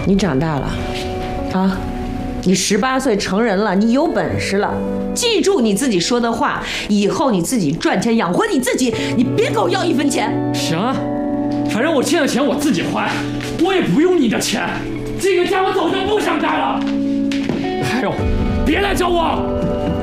你长大了，啊，你18岁成人了，你有本事了，记住你自己说的话，以后你自己赚钱养活你自己，你别给我要1分钱。 行啊，反正我欠的钱我自己还，我也不用你的钱。这个家我早就不想待了。还有，别来找我。